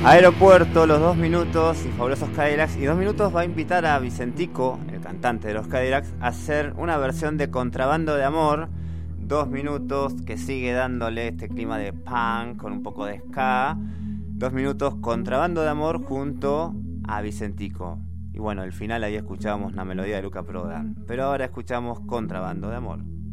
Aeropuerto, Los 2 Minutos y Fabulosos Cadillacs. Y 2 Minutos va a invitar a Vicentico, el cantante de los Cadillacs, a hacer una versión de Contrabando de Amor. 2 Minutos que sigue dándole este clima de punk con un poco de ska. 2 Minutos, Contrabando de Amor junto a Vicentico. Y bueno, al final ahí escuchábamos una melodía de Luca Prodan. Pero ahora escuchamos Contrabando de Amor.